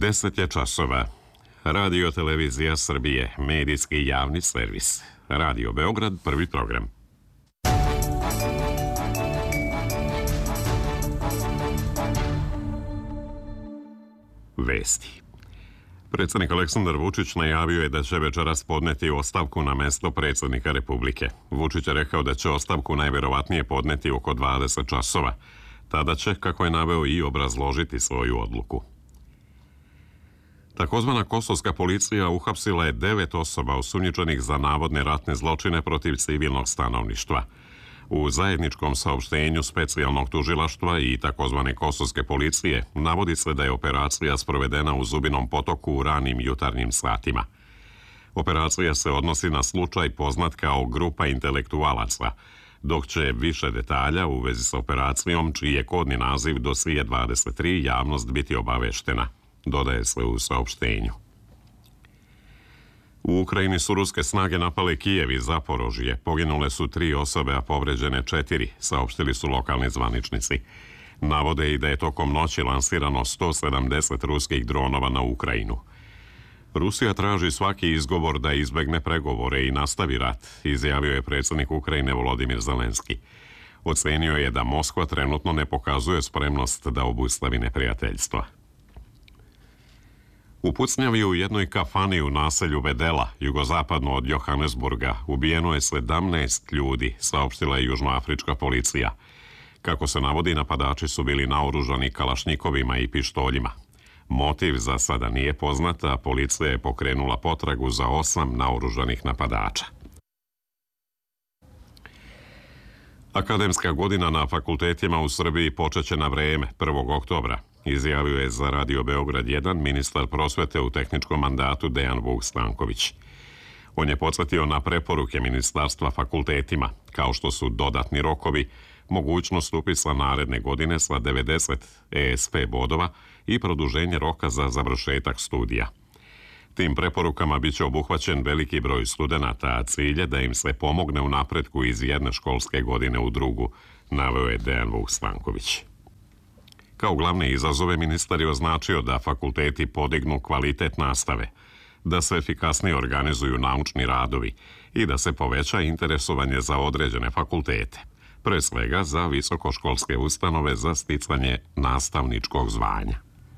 10 je časova. Radio Televizija Srbije, medijski javni servis. Radio Beograd, prvi program. Vesti. Predsjednik Aleksandar Vučić najavio je da će večeras podneti ostavku na mesto predsjednika Republike. Vučić je rekao da će ostavku najverovatnije podneti oko 20 časova. Tada će, kako je naveo, i obrazložiti svoju odluku. Takozvana kosovska policija uhapsila je 9 osoba osumnjičenih za navodne ratne zločine protiv civilnog stanovništva. U zajedničkom saopštenju specijalnog tužilaštva i takozvane kosovske policije navodi se da je operacija sprovedena u Zubinom Potoku u ranim jutarnjim satima. Operacija se odnosi na slučaj poznat kao grupa intelektualaca, dok će više detalja u vezi s operacijom, čiji je kodni naziv Dosije 23, javnost biti obaveštena, dodaje se u saopštenju. U Ukrajini su ruske snage napale Kijev i Zaporožje. Poginule su 3 osobe, a povređene 4, saopštili su lokalni zvaničnici. Navode i da je tokom noći lansirano 170 ruskih dronova na Ukrajinu. Rusija traži svaki izgovor da izbegne pregovore i nastavi rat, izjavio je predsjednik Ukrajine Volodimir Zelenski. Ocenio je da Moskva trenutno ne pokazuje spremnost da obustavi neprijateljstva. U pucnjavi u jednoj kafani u naselju Vedela, jugozapadno od Johannesburga, ubijeno je 17 ljudi, saopštila je južnoafrička policija. Kako se navodi, napadači su bili naoružani kalašnjikovima i pištoljima. Motiv za sada nije poznat, a policija je pokrenula potragu za 8 naoružanih napadača. Akademska godina na fakultetima u Srbiji počeće na vreme, 1. oktobra, izjavio je za Radio Beograd 1 ministar prosvete u tehničkom mandatu Dejan Vuk Stanković. On je podsjetio na preporuke ministarstva fakultetima, kao što su dodatni rokovi, mogućnost upisa naredne godine sa 90 ESP bodova i produženje roka za završetak studija. Tim preporukama biće obuhvaćen veliki broj studenata, a cilj je da im se pomogne u napretku iz jedne školske godine u drugu, naveo je Dejan Vuk Stanković. Kao glavne izazove ministar je označio da fakulteti podignu kvalitet nastave, da se efikasnije organizuju naučni radovi i da se poveća interesovanje za određene fakultete, pre svega za visokoškolske ustanove za sticanje nastavničkog zvanja.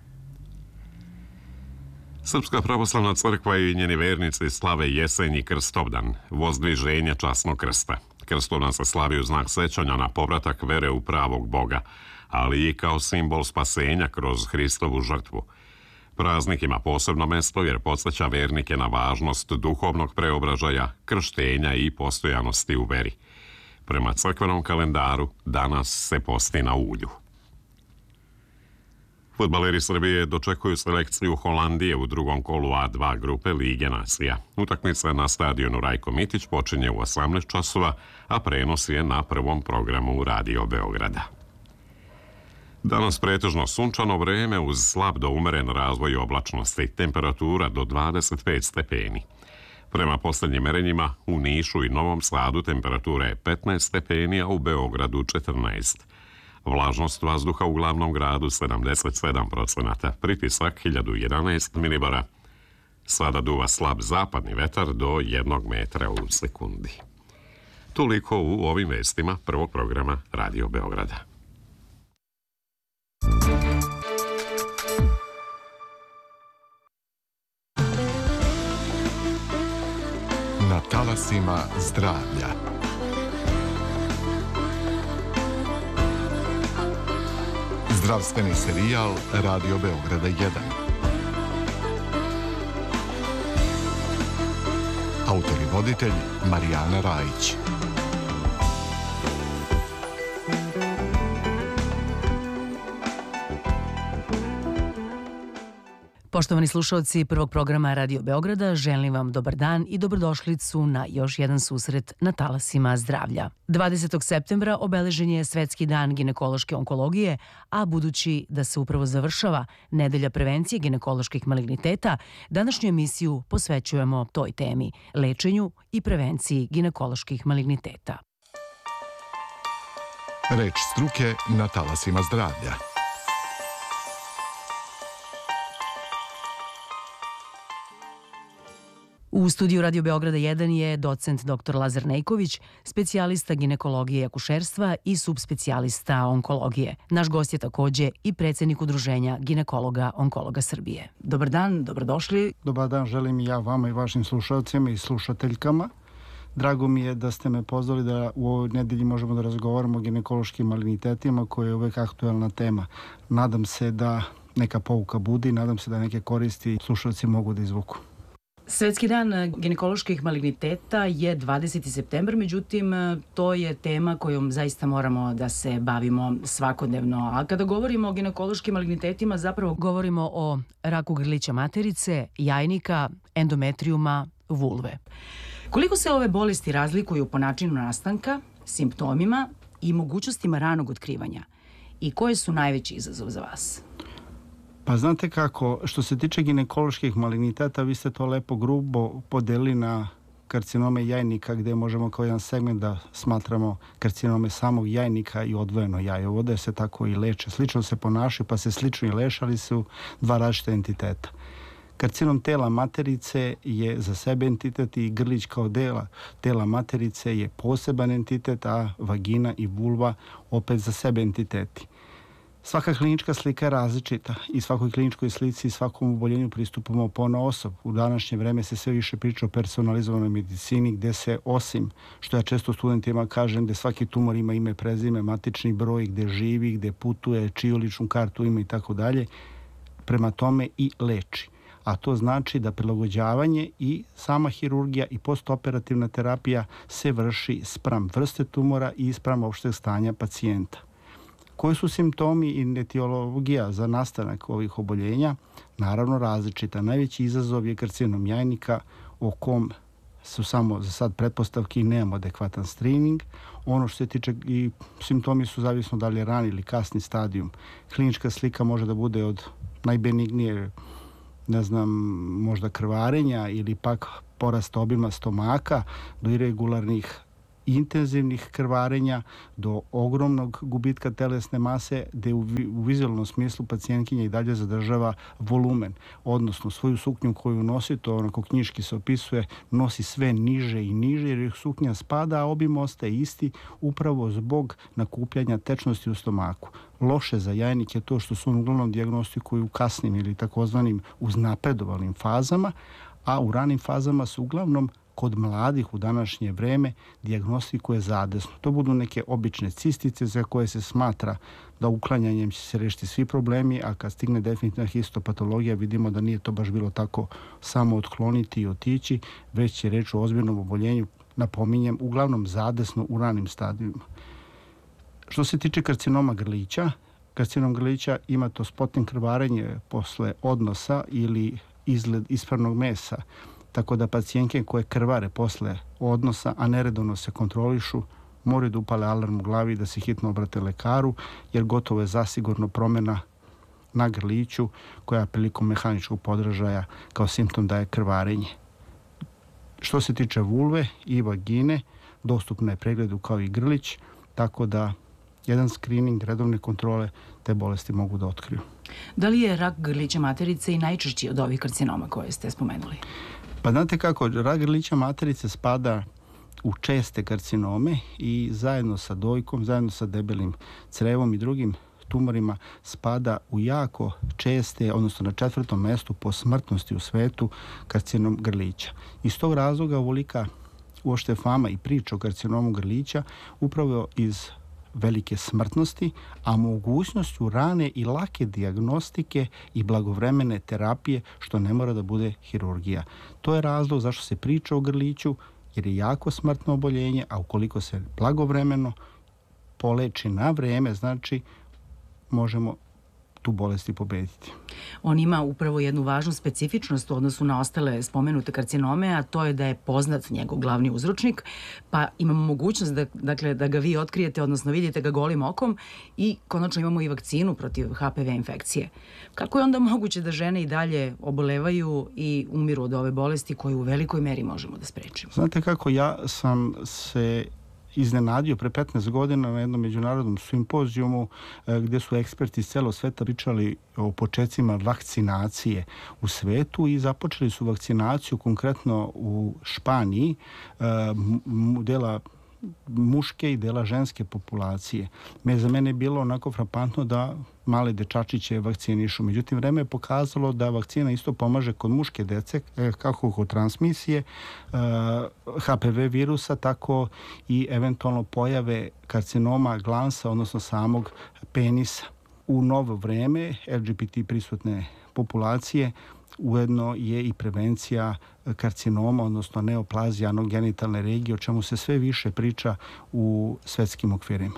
Srpska pravoslavna crkva i njeni vernici slave Jesenji Krstovdan, vozdviženje časnog krsta. Krstovdan se slavi u znak sećanja na povratak vere u pravog Boga, ali i kao simbol spasenja kroz Hristovu žrtvu. Praznik ima posebno mesto jer podsjeća vernike na važnost duhovnog preobražaja, krštenja i postojanosti u veri. Prema crkvenom kalendaru danas se posti na ulju. Fudbaleri Srbije dočekuju selekciju Holandije u drugom kolu A2 grupe Lige nacija. Utakmica na stadionu Rajko Mitić počinje u 18 časova, a prenos je na prvom programu Radio Beograda. Danas pretežno sunčano vreme uz slab do umeren razvoj oblačnosti, temperatura do 25 stepeni. Prema posljednjim merenjima, u Nišu i Novom Sadu temperatura je 15 stepeni, a u Beogradu 14. Vlažnost vazduha u glavnom gradu 77%, pritisak 1011 milibara. Sada duva slab zapadni vetar do 1 metra u sekundi. Toliko u ovim vestima prvog programa Radio Beograda. Na talasima zdravlja. Zdravstveni serijal Radio Beograda 1. Autor i voditelj Marijana Rajić. Poštovani slušalci prvog programa Radio Beograda, želim vam dobar dan i dobrodošlicu na još jedan susret na talasima zdravlja. 20. septembra obeležen je Svetski dan ginekološke onkologije, a budući da se upravo završava Nedelja prevencije ginekoloških maligniteta, današnju emisiju posvećujemo toj temi, lečenju i prevenciji ginekoloških maligniteta. Reč struke na talasima zdravlja. U studiju Radio Beograda 1 je docent dr. Lazar Nejković, specijalista ginekologije i akušerstva i subspecijalista onkologije. Naš gost je takođe i predsednik Udruženja ginekologa onkologa Srbije. Dobar dan, dobrodošli. Dobar dan, želim i ja vama i vašim slušalcima i slušateljkama. Drago mi je da ste me pozvali da u ovoj nedelji možemo da razgovaramo o ginekološkim malignitetima, koja je uvek aktuelna tema. Nadam se da neka pouka budi, nadam se da neke koristi slušalci mogu da izvuku. Svetski dan ginekoloških maligniteta je 20. septembar, međutim, to je tema kojom zaista moramo da se bavimo svakodnevno. A kada govorimo o ginekološkim malignitetima, zapravo govorimo o raku grlića materice, jajnika, endometrijuma, vulve. Koliko se ove bolesti razlikuju po načinu nastanka, simptomima i mogućnostima ranog otkrivanja? I koje su najveći izazov za vas? Pa znate kako, što se tiče ginekoloških maligniteta, vi ste to lepo grubo podelili na karcinome jajnika, gde možemo kao jedan segment da smatramo karcinome samog jajnika i odvojeno jajovode, se tako i leče. Slično se ponašaju, pa se slično i leče, ali su dva različita entiteta. Karcinom tela materice je za sebe entitet i grlić kao tela materice je poseban entitet, a vagina i vulva opet za sebe entiteti. Svaka klinička slika je različita i svakoj kliničkoj slici i svakom oboljenju pristupamo ponaosob. U današnje vreme se sve više priča o personalizovanoj medicini, gde se, osim što ja često studentima kažem, gde svaki tumor ima ime, prezime, matični broj, gde živi, gde putuje, čiju ličnu kartu ima i tako dalje, prema tome i leči. A to znači da prilagođavanje i sama hirurgija i postoperativna terapija se vrši spram vrste tumora i spram opšteg stanja pacijenta. Koji su simptomi i etiologija za nastanak ovih oboljenja? Naravno različita. Najveći izazov je karcinom jajnika, o kom su samo za sad pretpostavke i nemamo adekvatan screening. Ono što se tiče i simptomi su zavisno da li je rani ili kasni stadijum. Klinička slika može da bude od najbenignije, možda krvarenja ili pak porasta obima stomaka do irregularnih intenzivnih krvarenja, do ogromnog gubitka telesne mase, gde u vizualnom smislu pacijentkinja i dalje zadržava volumen, odnosno svoju suknju koju nosi, to onako knjiški se opisuje, nosi sve niže i niže jer suknja spada, a obim ostaje isti upravo zbog nakupljanja tečnosti u stomaku. Loše za jajnik je to što su uglavnom dijagnostikuju u kasnim ili takozvanim uznapredovalnim fazama, a u ranim fazama su uglavnom kod mladih u današnje vreme dijagnostikuje zadesno. To budu neke obične cistice za koje se smatra da uklanjanjem će se rešiti svi problemi, a kad stigne definitivna histopatologija vidimo da nije to baš bilo tako samo otkloniti i otići, već će reći o ozbiljnom oboljenju, napominjem, uglavnom zadesno u ranim stadijima. Što se tiče karcinoma grlića, karcinom grlića ima to spotnim krvarenje posle odnosa ili izgled ispravnog mesa, tako da pacijentke koje krvare posle odnosa, a neredovno se kontrolišu, moraju da upale alarm u glavi i da se hitno obrate lekaru, jer gotovo je zasigurno promjena na grliću koja prilikom mehaničkog podražaja kao simptom daje krvarenje. Što se tiče vulve i vagine, dostupna je pregledu kao i grlić, tako da jedan screening, redovne kontrole te bolesti mogu da otkriju. Da li je rak grlića materice i najčešći od ovih karcinoma koje ste spomenuli? Pa znate kako, rak grlića materice spada u česte karcinome i zajedno sa dojkom, zajedno sa debelim crevom i drugim tumorima spada u jako česte, odnosno na 4. mestu po smrtnosti u svetu karcinom grlića. Iz tog razloga ovolika uopšte fama i priča o karcinomu grlića upravo iz velike smrtnosti, a mogućnošću rane i lake dijagnostike i blagovremene terapije, što ne mora da bude hirurgija. To je razlog zašto se priča o grliću, jer je jako smrtno oboljenje, a ukoliko se blagovremeno poleči na vreme, znači možemo tu bolesti pobediti. On ima upravo jednu važnu specifičnost u odnosu na ostale spomenute karcinome, a to je da je poznat njegov glavni uzročnik, pa imamo mogućnost da ga vi otkrijete, odnosno vidite ga golim okom i konačno imamo i vakcinu protiv HPV infekcije. Kako je onda moguće da žene i dalje obolevaju i umiru od ove bolesti koju u velikoj meri možemo da sprečimo? Znate kako, ja sam se iznenadio pre 15 godina na jednom međunarodnom simpozijumu gdje su eksperti iz celog sveta pričali o početcima vakcinacije u svetu i započeli su vakcinaciju konkretno u Španiji dela muške i dela ženske populacije. Za mene je bilo onako frapantno da male dečačiće vakcinišu. Međutim, vreme je pokazalo da vakcina isto pomaže kod muške dece, kako kod transmisije HPV virusa, tako i eventualno pojave karcinoma glansa, odnosno samog penisa. U novo vreme LGBT prisutne populacije ujedno je i prevencija karcinoma, odnosno neoplazije anogenitalne regije, o čemu se sve više priča u svetskim okvirima.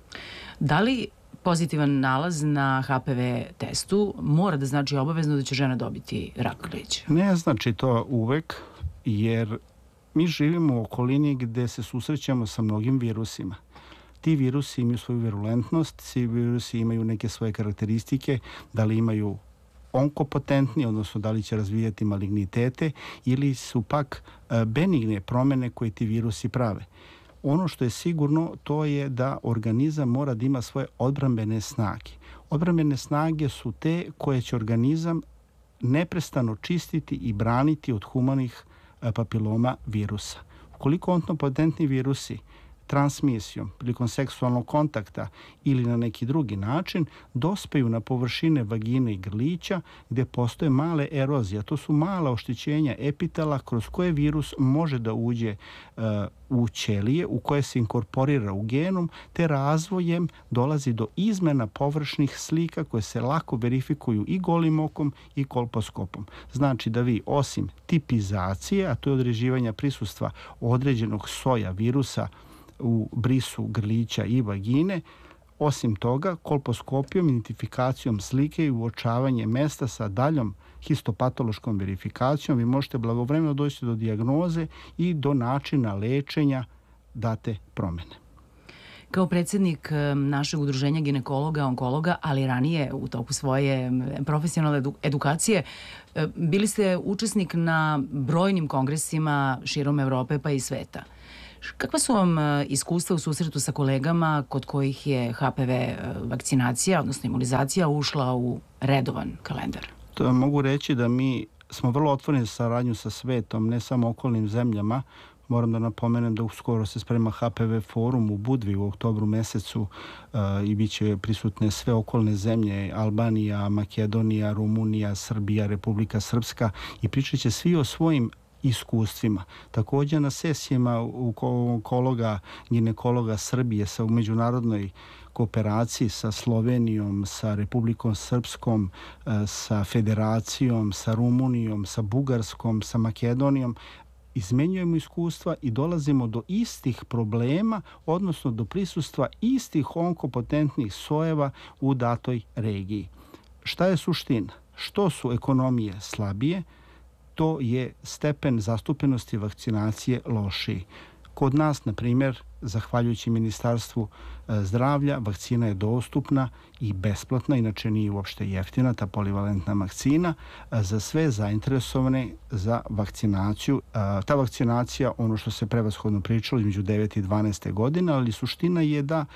Da li pozitivan nalaz na HPV testu mora da znači obavezno da će žena dobiti rak grlića? Ne znači to uvek, jer mi živimo u okolini gde se susrećemo sa mnogim virusima. Ti virusi imaju svoju virulentnost, svi virusi imaju neke svoje karakteristike, da li imaju onkopotentni, odnosno da li će razvijati malignitete ili su pak benigne promene koje ti virusi prave. Ono što je sigurno, to je da organizam mora da ima svoje odbrambene snage. Odbrambene snage su te koje će organizam neprestano čistiti i braniti od humanih papiloma virusa. Ukoliko onkopotentni virusi transmisijom, prilikom seksualnog kontakta ili na neki drugi način dospeju na površine vagine i grlića gdje postoje male erozije. To su mala oštećenja epitela kroz koje virus može da uđe u ćelije u koje se inkorporira u genom, te razvojem dolazi do izmena površnih slika koje se lako verifikuju i golim okom i kolposkopom. Znači da vi osim tipizacije, a to je određivanja prisustva određenog soja virusa u brisu grlića i vagine, osim toga, kolposkopijom, identifikacijom slike i uočavanje mesta sa daljom histopatološkom verifikacijom vi možete blagovremeno doći do dijagnoze i do načina lečenja date promene. Kao predsjednik našeg udruženja ginekologa, onkologa, ali ranije u toku svoje profesionalne edukacije, bili ste učesnik na brojnim kongresima širom Evrope pa i sveta. Kakva su vam iskustva u susretu sa kolegama kod kojih je HPV vakcinacija, odnosno imunizacija, ušla u redovan kalendar? To mogu reći da mi smo vrlo otvoreni za saradnju sa svetom, ne samo okolnim zemljama. Moram da napomenem da uskoro se sprema HPV forum u Budvi u oktobru mesecu i bit će prisutne sve okolne zemlje, Albanija, Makedonija, Rumunija, Srbija, Republika Srpska, i pričat će svi o svojim iskustvima. Također na sesijama onkologa, ginekologa Srbije sa u međunarodnoj kooperaciji sa Slovenijom, sa Republikom Srpskom, sa Federacijom, sa Rumunijom, sa Bugarskom, sa Makedonijom, izmenjujemo iskustva i dolazimo do istih problema, odnosno do prisustva istih onkopotentnih sojeva u datoj regiji. Šta je suština? Što su ekonomije slabije, to je stepen zastupljenosti vakcinacije lošiji. Kod nas, na primjer, zahvaljujući Ministarstvu zdravlja, vakcina je dostupna i besplatna, inače nije uopšte jeftina, ta polivalentna vakcina, za sve zainteresovane za vakcinaciju. Ta vakcinacija, ono što se prevashodno pričalo, između 9 i 12. godine, ali suština je da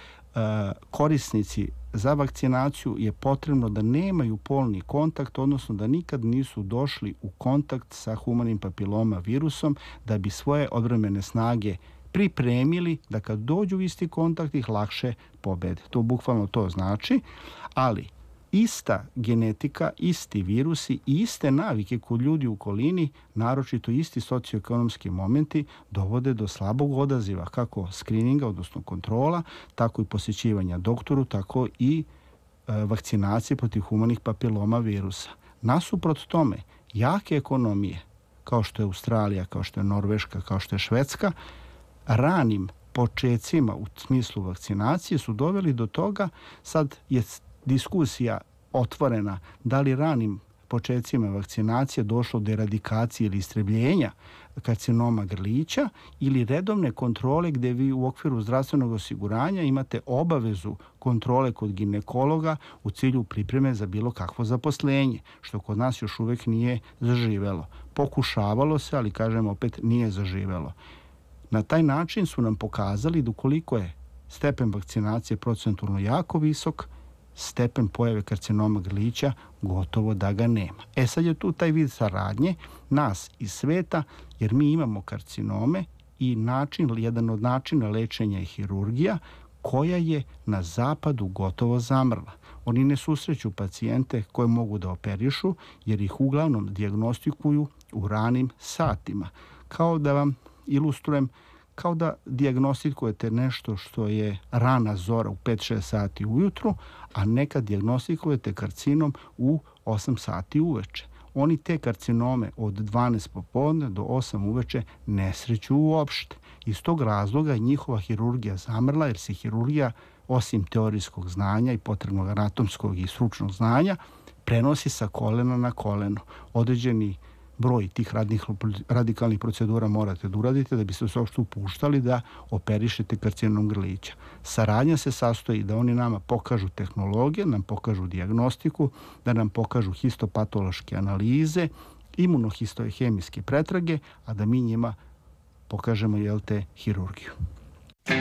korisnici za vakcinaciju je potrebno da nemaju polni kontakt, odnosno da nikad nisu došli u kontakt sa humanim papiloma virusom, da bi svoje odbrambene snage pripremili da kad dođu u isti kontakt ih lakše pobede. To bukvalno to znači, ali ista genetika, isti virusi i iste navike kod ljudi u okolini, naročito isti socioekonomski momenti, dovode do slabog odaziva, kako skrininga, odnosno kontrola, tako i posjećivanja doktoru, tako i vakcinacije protiv humanih papiloma virusa. Nasuprot tome, jake ekonomije, kao što je Australija, kao što je Norveška, kao što je Švedska, ranim počecima u smislu vakcinacije su doveli do toga, sad je diskusija otvorena, da li ranim počecima vakcinacije došlo do eradikacije ili istrebljenja karcinoma grlića ili redovne kontrole gdje vi u okviru zdravstvenog osiguranja imate obavezu kontrole kod ginekologa u cilju pripreme za bilo kakvo zaposlenje, što kod nas još uvijek nije zaživelo. Pokušavalo se, ali kažem opet nije zaživelo. Na taj način su nam pokazali da ukoliko je stepen vakcinacije procentualno jako visok, stepen pojave karcinoma grlića gotovo da ga nema. Sad je tu taj vid saradnje nas i sveta, jer mi imamo karcinome i jedan od načina lečenja je hirurgija, koja je na zapadu gotovo zamrla. Oni ne susreću pacijente koje mogu da operišu, jer ih uglavnom dijagnostikuju u ranim satima. Kao da vam ilustrujem, kao da dijagnostikujete nešto što je rana zora u 5-6 sati ujutru, a nekad dijagnostikujete karcinom u 8 sati uveče. Oni te karcinome od 12 popodne do 8 uveče ne sreću uopšte. Iz tog razloga je njihova hirurgija zamrla, jer se hirurgija, osim teorijskog znanja i potrebnog anatomskog i stručnog znanja, prenosi sa kolena na koleno. Određeni broj tih radikalnih procedura morate da uradite da biste se uopšte upuštali da operišete karcinom grlića. Saradnja se sastoji da oni nama pokažu tehnologije, nam pokažu dijagnostiku, da nam pokažu histopatološke analize, imunohistohemijske pretrage, a da mi njima pokažemo hirurgiju.